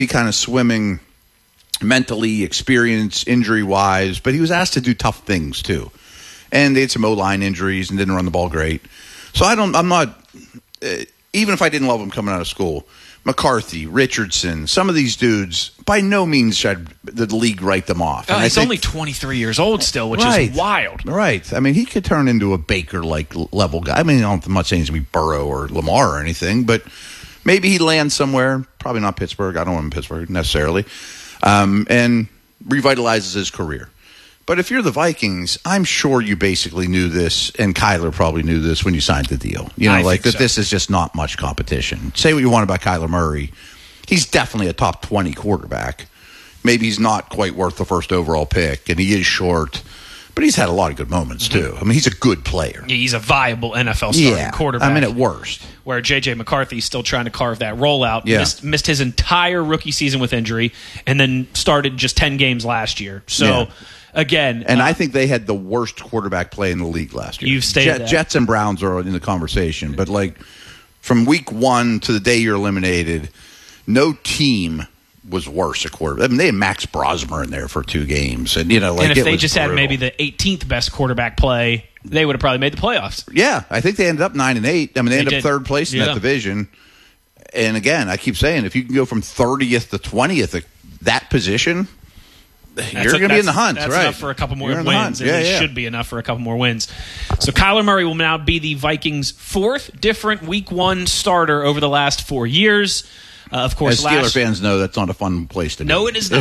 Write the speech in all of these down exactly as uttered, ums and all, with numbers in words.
he kind of swimming mentally, experience, injury-wise, but he was asked to do tough things too. And they had some O-line injuries and didn't run the ball great. So I don't, I'm not, uh, even if I didn't love him coming out of school, McCarthy, Richardson, some of these dudes, by no means should the league write them off. Oh, and he's think, only twenty-three years old still, which right, is wild. Right. I mean, he could turn into a Baker-like level guy. I mean, I'm not saying he's going to be Burrow or Lamar or anything, but maybe he lands somewhere, probably not Pittsburgh. I don't want him in Pittsburgh necessarily, um, and revitalizes his career. But if you're the Vikings, I'm sure you basically knew this, and Kyler probably knew this when you signed the deal. You know, I like that so. This is just not much competition. Say what you want about Kyler Murray. He's definitely a top twenty quarterback. Maybe he's not quite worth the first overall pick, and he is short, but he's had a lot of good moments, too. I mean, he's a good player. Yeah, he's a viable N F L starting yeah, quarterback. I mean, at worst. Where J J McCarthy's still trying to carve that rollout. Yeah. Missed, missed his entire rookie season with injury, and then started just ten games last year. So... Yeah. Again, and uh, I think they had the worst quarterback play in the league last year. You've stated Jet, that. Jets and Browns are in the conversation, but like from week one to the day you're eliminated, no team was worse at quarterback. I mean, they had Max Brosmer in there for two games, and you know, like and if it they was just brutal. had maybe the eighteenth best quarterback play, they would have probably made the playoffs. Yeah, I think they ended up nine and eight. I mean, they, They ended did. up third place in Yeah. that division. And again, I keep saying, if you can go from thirtieth to twentieth at that position, That's you're a- going to be in the hunt, that's right? enough for a couple more You're in the wins. hunt. Yeah, It yeah. should be enough for a couple more wins. So Kyler Murray will now be the Vikings' fourth different Week One starter over the last four years. Uh, of course, As Steeler last fans know, that's not a fun place to no, be. it is not.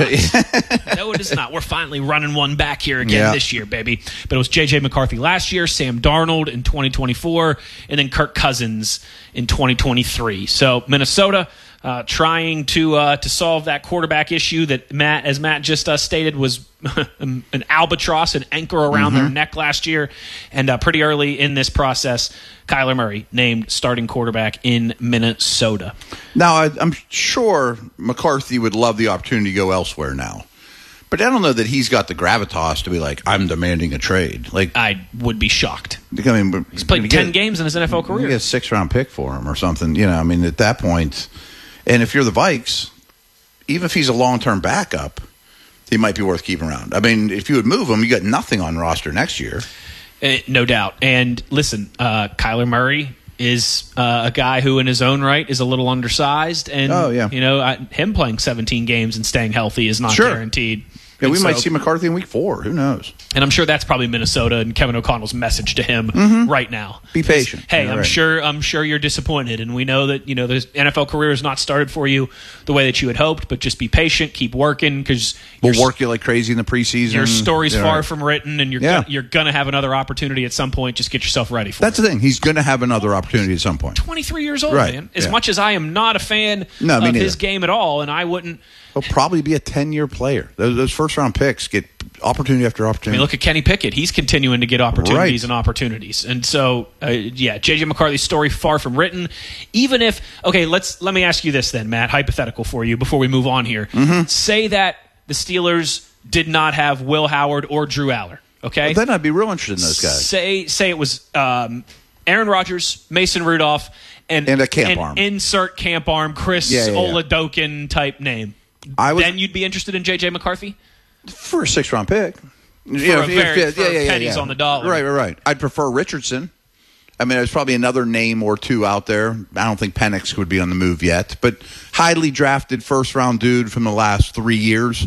No, it is not. We're finally running one back here again Yeah. this year, baby. But it was J J McCarthy last year, Sam Darnold in twenty twenty-four, and then Kirk Cousins in twenty twenty-three. So Minnesota uh, trying to uh, to solve that quarterback issue that Matt, as Matt just uh, stated, was an albatross, an anchor around Mm-hmm. their neck last year. And uh, pretty early in this process, Kyler Murray named starting quarterback in Minnesota. Now, I, I'm sure McCarthy would love the opportunity to go elsewhere now. But I don't know that he's got the gravitas to be like, I'm demanding a trade. Like, I would be shocked. I mean, He's played get, ten games in his N F L You career. get a six-round pick for him or something. You know, I mean, at that point, and if you're the Vikes, even if he's a long-term backup, he might be worth keeping around. I mean, if you would move him, you got nothing on roster next year. Uh, no doubt. And listen, uh, Kyler Murray is uh, a guy who in his own right is a little undersized. And, Oh, yeah. you know, I, him playing seventeen games and staying healthy is not Sure. guaranteed. Yeah, we And might so- see McCarthy in week four. Who knows? And I'm sure that's probably Minnesota and Kevin O'Connell's message to him right now. Be patient. Hey, You're I'm right. sure I'm sure you're disappointed, and we know that you know the N F L career has not started for you the way that you had hoped. But just be patient, keep working, because We'll work you like crazy in the preseason. Your story's Yeah, far right. from written, and you're Yeah. gonna, you're gonna have another opportunity at some point. Just get yourself ready for That's it. the thing. He's going to have another opportunity at some point. twenty-three years old, Right. man. As Yeah. much as I am not a fan No, me of neither. his game at all, and I wouldn't. He'll probably be a ten-year player. Those, those first-round picks get opportunity after I opportunity. mean, look at Kenny Pickett. He's continuing to get opportunities Right. and opportunities, and so uh, yeah, J J McCarthy's story far from written. Even if okay, let's let me ask you this then, Matt. Hypothetical for you before we move on here. Mm-hmm. Say that the Steelers did not have Will Howard or Drew Aller. Okay, Then I'd be real interested in those guys. Say say it was um, Aaron Rodgers, Mason Rudolph, and And a camp and arm. Insert camp arm, Chris Yeah, yeah, yeah. Oladokin type name. I was Then you'd be interested in J J McCarthy? for a six-round pick. For a very- for pennies on the dollar. Right, right, right. I'd prefer Richardson. I mean, there's probably another name or two out there. I don't think Penix would be on the move yet, but highly drafted first-round dude from the last three years.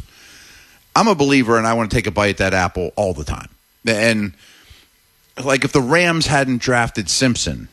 I'm a believer, and I want to take a bite at that apple all the time. And like if the Rams hadn't drafted Simpson,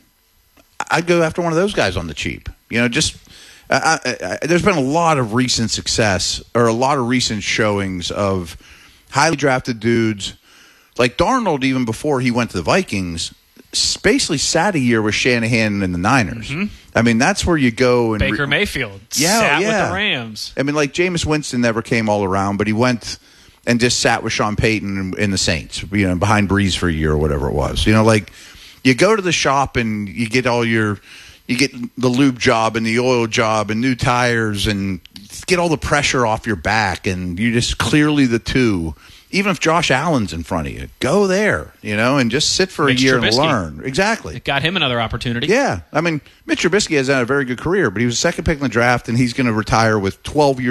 I'd go after one of those guys on the cheap. You know, just I, I, I, there's been a lot of recent success or a lot of recent showings of highly drafted dudes like Darnold. Even before he went to the Vikings, basically sat a year with Shanahan and the Niners. Mm-hmm. I mean, that's where you go. And Baker re- Mayfield Yeah, sat yeah. with the Rams. I mean, like Jameis Winston never came all around, but he went and just sat with Sean Payton in the Saints, you know, behind Breeze for a year or whatever it was. You know, like you go to the shop and you get all your, you get the lube job and the oil job and new tires and get all the pressure off your back, and you just clearly the two. Even if Josh Allen's in front of you, go there, you know, and just sit for Mitch a year Trubisky. and learn. Exactly. It got him another opportunity. Yeah. I mean, Mitch Trubisky has had a very good career, but he was the second pick in the draft, and he's going to retire with twelve years